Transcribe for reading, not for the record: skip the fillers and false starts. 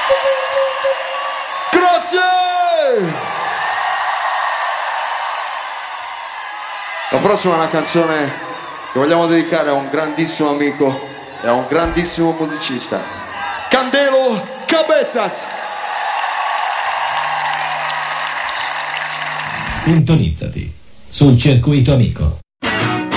Grazie! La prossima è una canzone che vogliamo dedicare a un grandissimo amico e a un grandissimo musicista, Candelo Cabezas. Sintonizzati sul circuito amico.